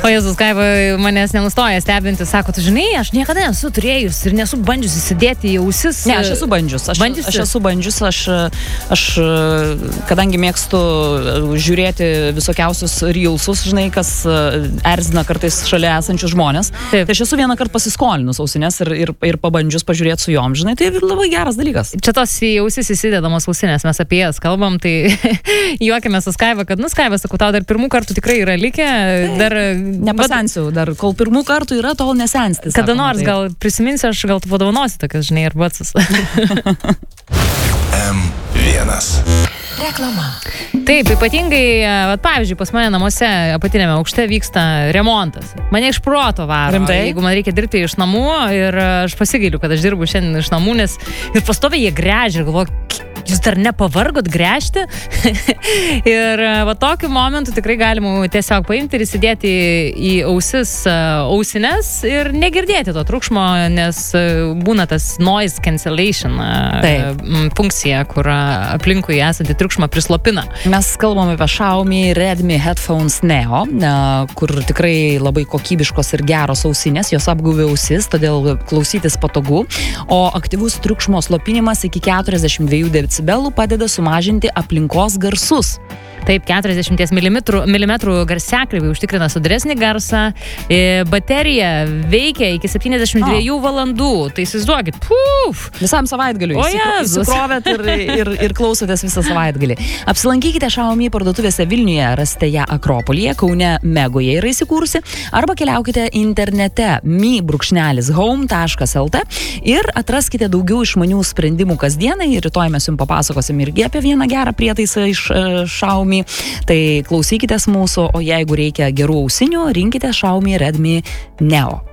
O Jėzus, Kaiva manęs nenustoja stebinti, sako, tu žinai, aš niekada nesu turėjus ir nesu bandžius įsidėti į ausis. Ne, aš esu bandžius. Aš esu bandžius, aš kadangi mėgstu žiūrėti visokiausius reelsus, žinai, kas erzina kartais šalia esančius žmonės. Taip. Tai aš esu vieną kartą pasiskolinus ausines ir pabandžius pažiūrėti su jom, žinai, tai labai geras dalykas. Čia tos į ausis įsidedamos ausinės, mes apie jas kalbam, tai juokime su Skaiva, kad, Skaiva, sakau, tau dar pirmų kartų tikrai yra likę, dar... Nepasensiu, dar kol pirmų kartų yra, tol nesenstis. Kada nors gal prisiminsiu, aš gal tu padovanosi tokias, žinai, ir batsas. M1. Reklama. Taip, ypatingai, pavyzdžiui, pas mane namuose apatinėme aukšte vyksta remontas. Mane iš proto varo. Rimtai? Jeigu man reikia dirbti iš namų ir aš pasigailiu, kad aš dirbu šiandien iš namų, nes ir pastoviai jie gręžia ir galvoju, jūs dar nepavargot gręžti? Ir va tokiu momentu tikrai galima tiesiog paimti ir įsidėti į ausis ausines ir negirdėti to triukšmo, nes būna tas noise cancellation funkcija, kur aplinkui esantį triukšmą prislopina. Mes kalbam apie Xiaomi Redmi Headphones Neo, kur tikrai labai kokybiškos ir geros ausinės, jos apgaubia ausis, todėl klausytis patogu, o aktyvus triukšmo slopinimas iki 42 decibelų padeda sumažinti aplinkos garsus. Taip, 40 mm garsiakalbiai užtikrina sodresnį garsą, baterija veikia iki 72 valandų, tai įsivaizduokit, Visam savaitgaliui įsikrovėt ir klausotės visą savaitgalį. Apsilankykite Xiaomi parduotuvėse Vilniuje, rasite ją Akropolyje, Kaune Megoje yra įsikūrusi, arba keliaukite internete mi.home.lt ir atraskite daugiau išmanių sprendimų kasdienai. Rytoj mes jums papasakosim irgi apie vieną gerą prietaisą iš Xiaomi. Tai klausykitės mūsų, o jeigu reikia gerų ausinių, rinkite Xiaomi Redmi Neo.